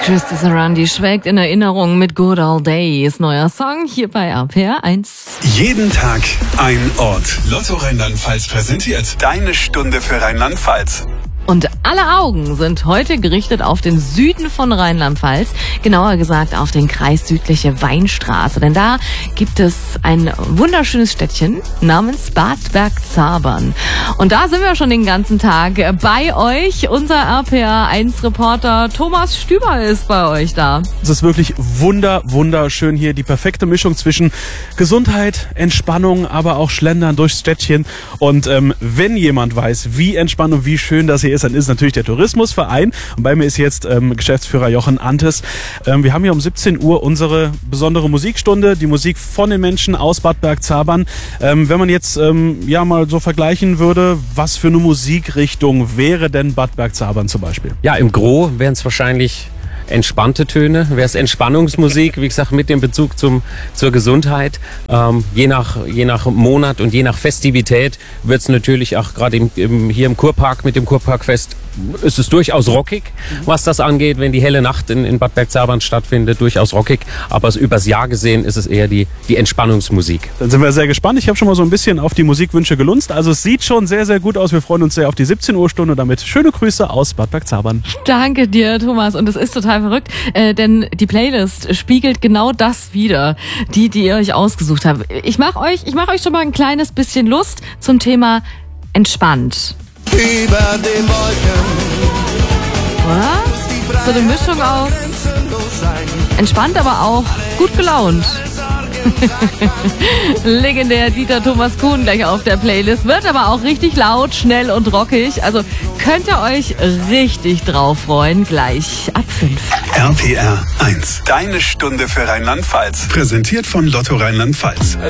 Christy Sarandi schwelgt in Erinnerung mit Good Old Days. Neuer Song hier bei RPR 1. Jeden Tag ein Ort. Lotto Rheinland-Pfalz präsentiert deine Stunde für Rheinland-Pfalz. Und alle Augen sind heute gerichtet auf den Süden von Rheinland-Pfalz, genauer gesagt auf den Kreis Südliche Weinstraße. Denn da gibt es ein wunderschönes Städtchen namens Bad Bergzabern. Und da sind wir schon den ganzen Tag bei euch. Unser RPR1-Reporter Thomas Stüber ist bei euch da. Es ist wirklich wunderschön hier. Die perfekte Mischung zwischen Gesundheit, Entspannung, aber auch Schlendern durchs Städtchen. Und wenn jemand weiß, wie entspannt und wie schön das hier ist, dann ist natürlich der Tourismusverein. Und bei mir ist jetzt Geschäftsführer Jochen Antes. Wir haben hier um 17 Uhr unsere besondere Musikstunde, die Musik von den Menschen aus Bad Bergzabern. Wenn man jetzt mal so vergleichen würde, was für eine Musikrichtung wäre denn Bad Bergzabern zum Beispiel? Ja, im Gros wären es wahrscheinlich entspannte Töne, wäre es Entspannungsmusik, wie gesagt, mit dem Bezug zur Gesundheit. Je nach Monat und je nach Festivität wird es natürlich auch gerade hier im Kurpark mit dem Kurparkfest ist es durchaus rockig, was das angeht, wenn die helle Nacht in Bad Bergzabern stattfindet, durchaus rockig, aber übers Jahr gesehen ist es eher die Entspannungsmusik. Dann sind wir sehr gespannt. Ich habe schon mal so ein bisschen auf die Musikwünsche gelunzt, also es sieht schon sehr gut aus. Wir freuen uns sehr auf die 17 Uhr Stunde und damit schöne Grüße aus Bad Bergzabern. Danke dir, Thomas. Und es ist total verrückt, denn die Playlist spiegelt genau das wider, die ihr euch ausgesucht habt. Ich mach euch schon mal ein kleines bisschen Lust zum Thema entspannt. Über den Wolken. Oder? So eine Mischung aus entspannt, aber auch gut gelaunt. Legendär Dieter Thomas Kuhn gleich auf der Playlist. Wird aber auch richtig laut, schnell und rockig. Also könnt ihr euch richtig drauf freuen. Gleich ab 5. RPR 1. Deine Stunde für Rheinland-Pfalz. Präsentiert von Lotto Rheinland-Pfalz.